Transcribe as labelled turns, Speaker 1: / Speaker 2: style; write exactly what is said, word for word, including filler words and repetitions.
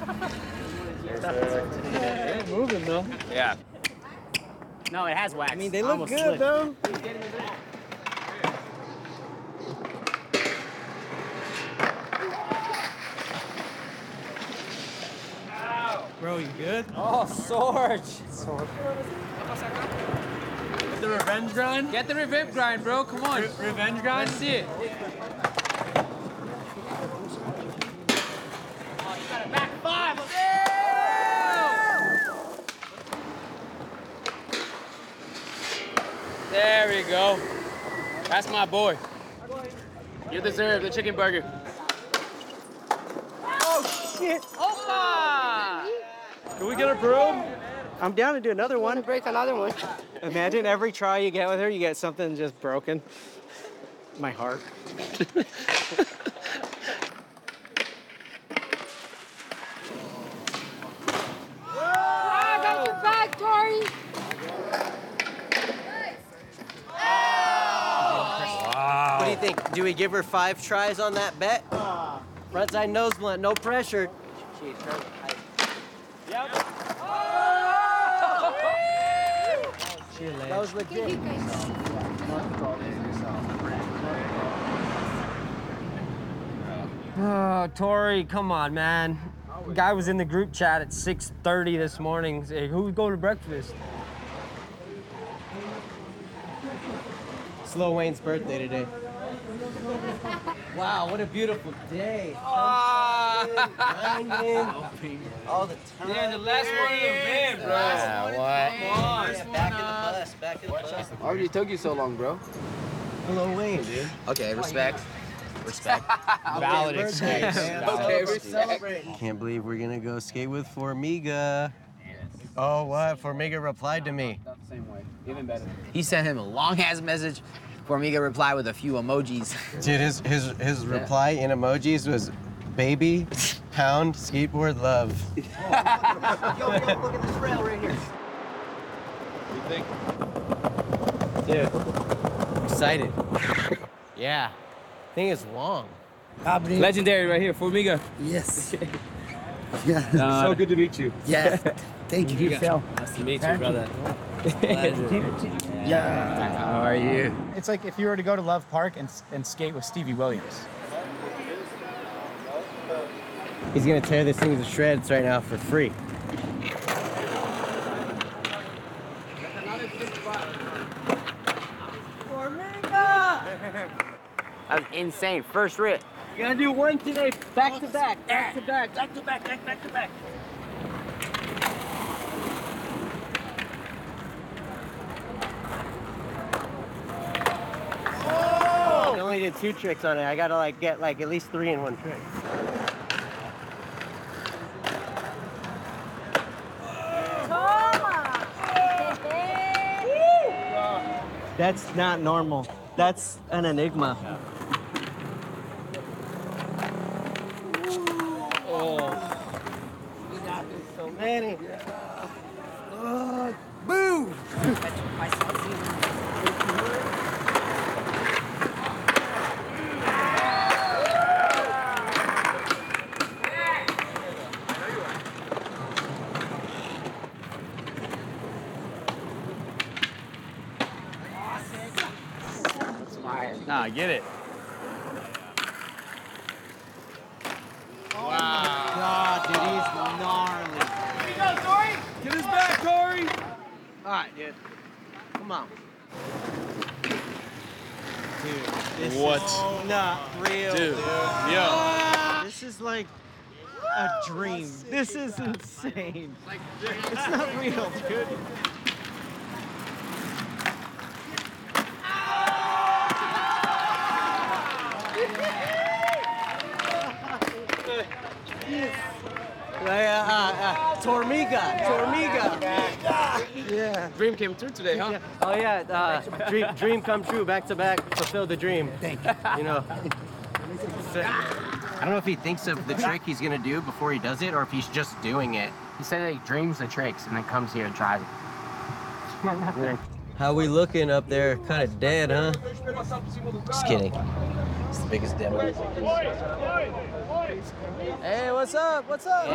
Speaker 1: It ain't moving though.
Speaker 2: Yeah. No, it has wax.
Speaker 3: I mean, they look good, though. Bro, you good?
Speaker 2: Oh, Sorge.
Speaker 3: Sorge.
Speaker 1: Get the revenge grind?
Speaker 2: Get the revenge grind, bro. Come on.
Speaker 1: Re revenge grind?
Speaker 2: Let's see it. Oh, you got a back five. Let's go. There we go. That's my boy. You deserve the chicken burger.
Speaker 3: Oh, shit.
Speaker 2: Opa!
Speaker 1: Can we get a broom?
Speaker 3: I'm down to do another one.
Speaker 4: Break another one.
Speaker 3: Imagine every try you get with her, you get something just broken. My heart.
Speaker 4: I got your back, Tori.
Speaker 3: What do you think? Do we give her five tries on that bet? Front side nose blunt, no pressure.
Speaker 2: Yep.
Speaker 3: That was legit.
Speaker 5: Oh, Tori, come on, man. Guy was in the group chat at six thirty this morning. Say, who's going to breakfast?
Speaker 3: It's Lil Wayne's birthday today. Wow, what a beautiful day. Grinding all the time.
Speaker 2: Yeah, the last one in the van, bro.
Speaker 3: Yeah, what?
Speaker 2: Come on.
Speaker 3: Yeah, back in the bus, back in the bus.
Speaker 6: Why would it took you so long, bro?
Speaker 3: Lil Wayne, dude.
Speaker 6: Okay, respect. Respect.
Speaker 2: Valid excuse.
Speaker 6: Okay, respect.
Speaker 3: Can't believe we're gonna go skate with Formiga. Oh, what? Formiga replied to me.
Speaker 6: Same way, even better. He sent him a long-ass message for me to reply with a few emojis.
Speaker 3: Dude, his his his reply in emojis was baby, pound, skateboard, love. yo, yo, look at this rail right here.
Speaker 1: What do you think?
Speaker 3: Dude, excited. Yeah, thing is long.
Speaker 2: Legendary right here, Formiga.
Speaker 7: Yes. Yeah.
Speaker 2: So good to meet you.
Speaker 7: Yeah. Thank you.
Speaker 2: Nice to meet you, brother.
Speaker 7: Yeah.
Speaker 6: How are you?
Speaker 8: It's like if you were to go to Love Park and, and skate with Stevie Williams.
Speaker 3: He's gonna tear this thing to shreds right now for free.
Speaker 2: That was insane. First rip.
Speaker 3: You gotta do one today, back to back, back to back, back to back, back, back to back. I only did two tricks on it. I gotta like get like at least three in one trick. That's not normal. That's an enigma. Oh. We got this so many. Oh, boom!
Speaker 2: Nah, get it.
Speaker 3: God, dude, he's gnarly.
Speaker 2: Here we go, Tori.
Speaker 1: Get his back, Tori!
Speaker 3: All right, dude. Come on. Dude, this
Speaker 1: What?
Speaker 3: is not real,
Speaker 1: Dude,
Speaker 3: dude.
Speaker 1: yo.
Speaker 3: This is like a dream. This is insane. It's not real, dude. Uh, uh, uh, Tormiga, Tormiga. Yeah.
Speaker 2: Dream came true today, huh?
Speaker 3: Yeah. Oh yeah, uh, dream, dream come true, back to back, fulfill the dream. Thank you. You know. I don't know if he thinks of the trick he's gonna do before he does it, or if he's just doing it.
Speaker 6: He said he dreams the tricks and then comes here and tries it.
Speaker 3: How we looking up there? Kind of dead, huh? Just kidding. It's the biggest demo. Hey, what's up? What's up?